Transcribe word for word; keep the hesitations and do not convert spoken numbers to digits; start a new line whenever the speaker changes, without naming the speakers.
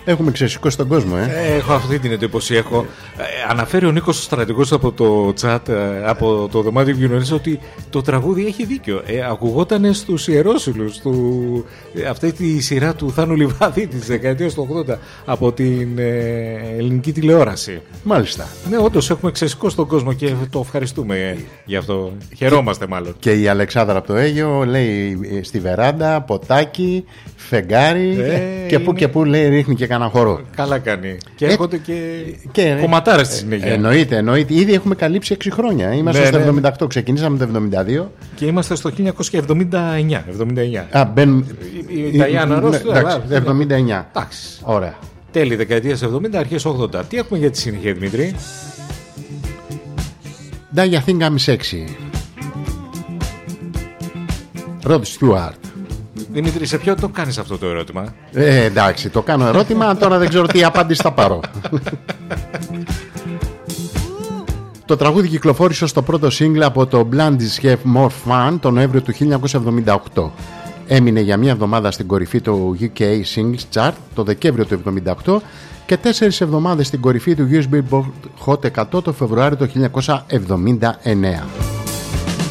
Έχουμε ξεσηκώσει τον κόσμο, ε.
Έχω αυτή την εντύπωση. Έχω. Ε, αναφέρει ο Νίκος ο στρατηγός από το chat, από το δωμάτιο επικοινωνίας, ότι το τραγούδι έχει δίκιο. Ε, ακουγόταν στους ιερόσυλους του, ε, αυτή τη σειρά του Θάνου Λιβάδη της δεκαετίας του ογδόντα από την ε, ελληνική τηλεόραση.
Μάλιστα.
Ναι, όντως έχουμε ξεσηκώσει τον κόσμο και το ευχαριστούμε ε, γι' αυτό. Χαιρόμαστε μάλλον.
Και η Αλεξάνδρα από το Αίγιο λέει στη βεράντα, ποτάκι, φεγγάρι ε, και
είναι...
που και που λέει ρίχνει και κανένα χώρο.
Καλά κάνει. Και
ε,
έρχονται και,
και
κομματάρες στη συνέχεια.
Εννοείται, εννοείται. Ήδη έχουμε καλύψει έξι χρόνια. Είμαστε
ναι,
στο
ναι.
εβδομήντα οκτώ, ξεκινήσαμε το εβδομήντα δύο.
Και είμαστε στο χίλια εννιακόσια εβδομήντα εννιά. εβδομήντα εννιά.
Α, μπεν...
Η, η Νταϊάννα Ρος.
Εντάξει, εβδομήντα εννιά.
Εντάξει.
Ωραία.
Τέλη δεκαετίας εβδομήντα, αρχές ογδόντα. Τι έχουμε για τη συνέχεια, Δημήτρη?
Die, I think I'm sexy. Rod Stewart.
Δημήτρη, σε ποιο το κάνεις αυτό το ερώτημα?
Ε, εντάξει, το κάνω ερώτημα, τώρα δεν ξέρω τι απάντηση θα πάρω. Το τραγούδι κυκλοφόρησε ως το πρώτο single από το Blondes Have More Fun τον Νοέμβριο του χίλια εννιακόσια εβδομήντα οκτώ. Έμεινε για μια εβδομάδα στην κορυφή του γιου κέι Singles Chart το Δεκέμβριο του εβδομήντα οκτώ και τέσσερις εβδομάδες στην κορυφή του γιου ες Billboard Hot εκατό το Φεβρουάριο του χίλια εννιακόσια εβδομήντα εννέα.